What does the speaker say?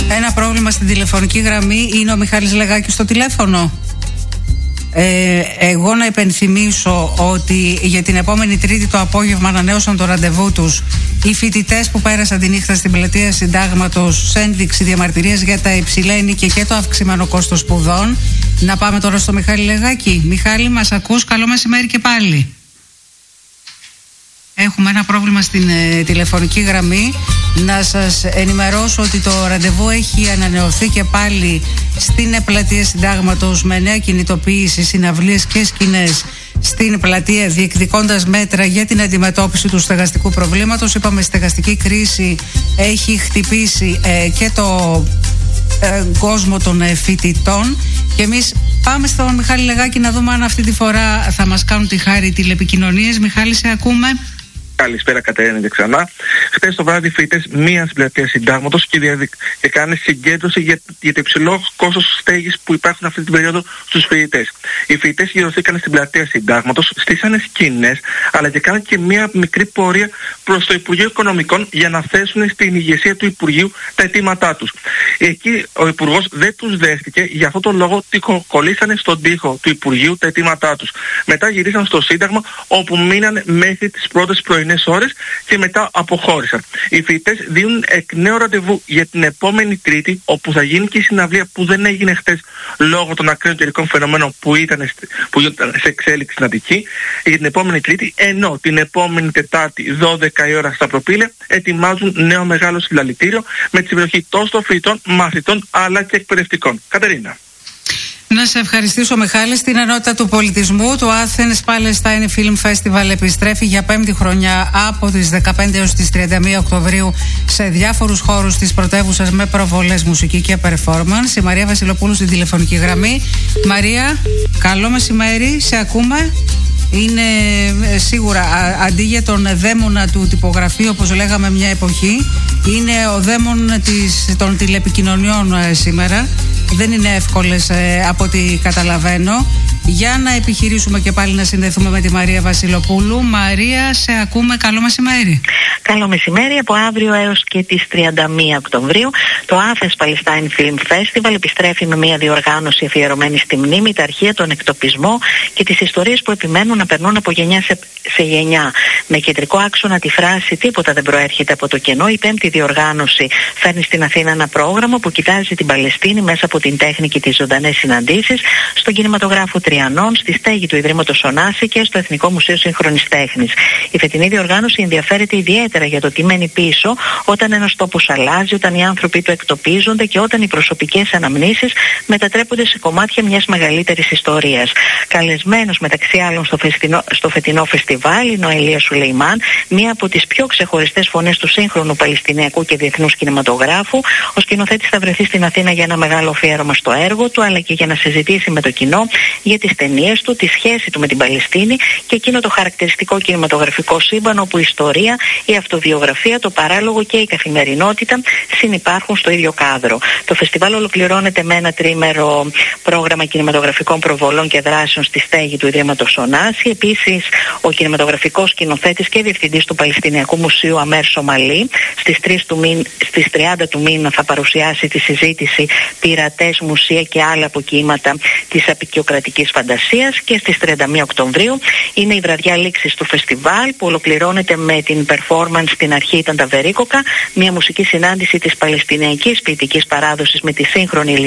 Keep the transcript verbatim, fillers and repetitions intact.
Ένα πρόβλημα στην τηλεφωνική γραμμή. Είναι ο Μιχάλης Λεγάκης στο τηλέφωνο. Ε, εγώ να υπενθυμίσω ότι για την επόμενη Τρίτη το απόγευμα ανανέωσαν το ραντεβού τους οι φοιτητές που πέρασαν τη νύχτα στην πλατεία Συντάγματος σε ένδειξη διαμαρτυρίας για τα υψηλά ενοίκια και το αυξημένο κόστος σπουδών. Να πάμε τώρα στο Μιχάλη Λεγάκη. Μιχάλη, μας ακούς? Καλό μεσημέρι και πάλι. Έχουμε ένα πρόβλημα στην ε, τηλεφωνική γραμμή. Να σας ενημερώσω ότι το ραντεβού έχει ανανεωθεί και πάλι στην πλατεία Συντάγματος με νέα κινητοποίηση, συναυλίες και σκηνές στην πλατεία, διεκδικώντας μέτρα για την αντιμετώπιση του στεγαστικού προβλήματος. Είπαμε, η στεγαστική κρίση έχει χτυπήσει ε, και το ε, κόσμο των ε, φοιτητών. Και εμείς πάμε στον Μιχάλη Λεγάκη να δούμε αν αυτή τη φορά θα μας κάνουν τη χάρη οι τηλεπικοινωνίες. Μιχάλη, σε ακούμε. Καλησπέρα, Κατερίνα, και ξανά. Χθες το βράδυ, οι φοιτητές μείναν στην πλατεία Συντάγματος και, διαδικ... και κάνουν συγκέντρωση για... για το υψηλό κόστος στέγης που υπάρχουν αυτή την περίοδο στους φοιτητές. Οι φοιτητές γυρωθήκαν στην πλατεία Συντάγματος, στήσανε σκηνές, αλλά και κάναν και μια μικρή πορεία προς το Υπουργείο Οικονομικών για να θέσουν στην ηγεσία του Υπουργείου τα αιτήματά τους. Εκεί ο Υπουργός δεν τους δέχτηκε, για αυτόν τον λόγο κολλήσανε στον τοίχο του Υπουργείου τα αιτήματά τους. Μετά γυρίσαν στο Σύνταγμα, όπου μείναν μέχρι τις πρώτες πρωινές ώρες και μετά αποχώρησαν. Οι φοιτητές δίνουν εκ νέου ραντεβού για την επόμενη Τρίτη, όπου θα γίνει και η συναυλία που δεν έγινε χτες λόγω των ακραίων καιρικών φαινομένων που ήταν, που ήταν σε εξέλιξη στην Αττική, για την επόμενη Τρίτη, ενώ την επόμενη Τετάρτη δώδεκα η ώρα στα Προπήλαια ετοιμάζουν νέο μεγάλο συλλαλητήριο με τη συμμετοχή τόσο των φοιτητών, μαθητών αλλά και εκπαιδευτικών. Κατερίνα. Να σε ευχαριστήσω, Μιχάλη. Στην ενότητα του πολιτισμού, το Athens Palestine Film Festival επιστρέφει για πέμπτη χρονιά από τις δεκαπέντε έως τις τριάντα μία Οκτωβρίου σε διάφορους χώρους της πρωτεύουσας με προβολές, μουσική και performance. Η Μαρία Βασιλοπούλου στην τηλεφωνική γραμμή. Μαρία, καλό μεσημέρι, σε ακούμε. Είναι σίγουρα αντί για τον δαίμονα του τυπογραφείου, όπως λέγαμε μια εποχή, είναι ο δαίμον της, των τηλεπικοινωνιών σήμερα. Δεν είναι εύκολες ε, από ό,τι καταλαβαίνω. Για να επιχειρήσουμε και πάλι να συνδεθούμε με τη Μαρία Βασιλοπούλου. Μαρία, σε ακούμε. Καλό μεσημέρι. Καλό μεσημέρι. Από αύριο έως και τις τριάντα μία Οκτωβρίου το Athens Palestine Film Festival επιστρέφει με μια διοργάνωση αφιερωμένη στη μνήμη, τα αρχεία, τον εκτοπισμό και τις ιστορίες που επιμένουν να περνούν από γενιά σε, σε γενιά. Με κεντρικό άξονα τη φράση «Τίποτα δεν προέρχεται από το κενό», η πέμπτη διοργάνωση φέρνει στην Αθήνα ένα πρόγραμμα που κοιτάζει την Παλαιστίνη μέσα από την τέχνη και τις ζωντανές συναντήσεις στον κινηματογράφο Τριανών, στη στέγη του Ιδρύματος Ωνάση και στο Εθνικό Μουσείο Σύγχρονης Τέχνης. Η φετινή διοργάνωση ενδιαφέρεται ιδιαίτερα για το τι μένει πίσω όταν ένας τόπος αλλάζει, όταν οι άνθρωποι του εκτοπίζονται και όταν οι προσωπικές αναμνήσεις μετατρέπονται σε κομμάτια μιας μεγαλύτερης ιστορίας. Καλεσμένος μεταξύ άλλων στο, φεστινό, στο φετινό φεστιβάλ είναι ο Ηλίας Σουλεϊμάν, μία από τις πιο ξεχωριστές φωνές του σύγχρονου παλαιστινιακού και διεθνούς κινηματογράφου. Ο σκηνοθέτης θα βρεθεί στην Αθήνα για ένα μεγάλο αφιέρωμα στο έργο του, αλλά και για να συζητήσει με το κοινό για τις ταινίες του, τη σχέση του με την Παλαιστίνη και εκείνο το χαρακτηριστικό κινηματογραφικό σύμπαν όπου η ιστορία, η αυτοβιογραφία, το παράλογο και η καθημερινότητα συνυπάρχουν στο ίδιο κάδρο. Το φεστιβάλ ολοκληρώνεται με ένα τρίμερο πρόγραμμα κινηματογραφικών προβολών και δράσεων στη στέγη του Ιδρύματος Ωνάση. Επίσης, ο κινηματογραφικός σκηνοθέτης και διευθυντής του Παλαιστινιακού Μουσείου Αμέρ Σομαλή στις, στις τριάντα του μήνα θα παρουσιάσει τη συζήτηση «Πειρατές, μουσεία και άλλα αποκύματα της απεικιοκρατικής φαντασίας» και στις τριάντα μία Οκτωβρίου είναι η βραδιά λήξης του φεστιβάλ που ολοκληρώνεται με την performance «Στην αρχή ήταν τα Βερίκοκα», μια μουσική συνάντηση της παλαιστινιακής ποιητικής παράδοσης με τη σύγχρονη